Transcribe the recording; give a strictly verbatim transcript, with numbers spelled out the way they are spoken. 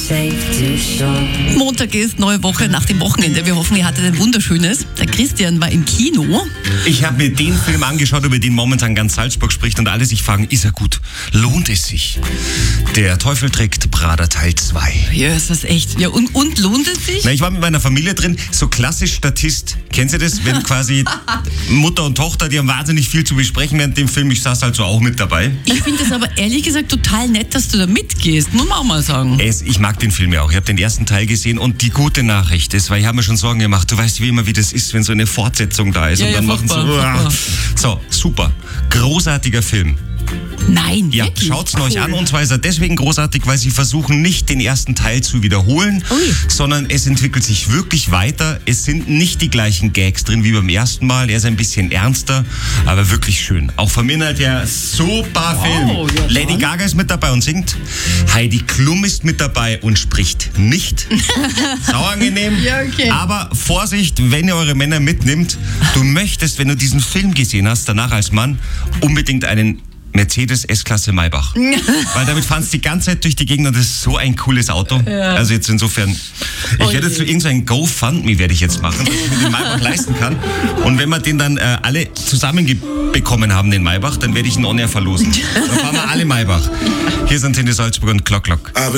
Montag ist neue Woche nach dem Wochenende. Wir hoffen, ihr hattet ein wunderschönes. Der Christian war im Kino. Ich habe mir den Film angeschaut, über den momentan ganz Salzburg spricht und alle sich fragen, ist er gut? Lohnt es sich? Der Teufel trägt Prada Teil zwei. Ja, ist das echt. Ja, und, und lohnt es sich? Na, ich war mit meiner Familie drin, so klassisch Statist. Kennen Sie das? Wenn quasi Mutter und Tochter, die haben wahnsinnig viel zu besprechen während dem Film. Ich saß halt so auch mit dabei. Ich finde das aber ehrlich gesagt total nett, dass du da mitgehst. Muss man auch mal sagen. Es, ich mag den Film ja auch. Ich habe den ersten Teil gesehen und die gute Nachricht ist, weil ich habe mir schon Sorgen gemacht, du weißt wie immer, wie das ist, wenn so eine Fortsetzung da ist. Ja, und dann ja, machen furchtbar, sie so, so, super. Großartiger Film. Nein, Ja, wirklich? schaut's euch Cool. an, und zwar ist er deswegen großartig, weil sie versuchen nicht den ersten Teil zu wiederholen, Ui. sondern es entwickelt sich wirklich weiter. Es sind nicht die gleichen Gags drin wie beim ersten Mal. Er ist ein bisschen ernster, aber wirklich schön. Auch vom Inhalt her super Wow, Film. ja, Lady dann. Gaga ist mit dabei und singt. Heidi Klum ist mit dabei und spricht nicht. Sau angenehm. Ja, okay. Aber Vorsicht, wenn ihr eure Männer mitnimmt, du möchtest, wenn du diesen Film gesehen hast, danach als Mann unbedingt einen Mercedes S-Klasse Maybach. Weil damit fahren sie die ganze Zeit durch die Gegend und das ist so ein cooles Auto. Ja. Also jetzt insofern, ich Oh werde jetzt so irgendein GoFundMe werde ich jetzt machen, dass ich mir den Maybach leisten kann. Und wenn wir den dann äh, alle zusammenbekommen haben, den Maybach, dann werde ich ihn on-air verlosen. Dann fahren wir alle Maybach. Hier sind Antenne Salzburg und Glock Glock.